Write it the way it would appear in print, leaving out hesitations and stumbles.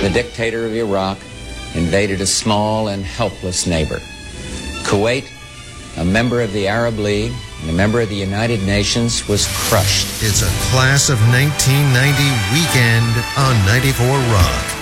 the dictator of Iraq invaded a small and helpless neighbor. Kuwait, a member of the Arab League and a member of the United Nations, was crushed. It's a Class of 1990 weekend on 94 Rock.